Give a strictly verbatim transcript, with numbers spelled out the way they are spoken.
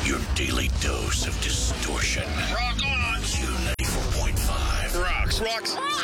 Your daily dose of distortion. Rock on! Q ninety-four point five. Rocks. Rocks.